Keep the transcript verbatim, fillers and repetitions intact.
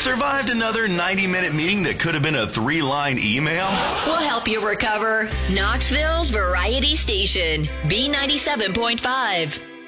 Survived another ninety-minute meeting that could have been a three-line email? We'll help you recover. Knoxville's Variety Station, B ninety-seven point five.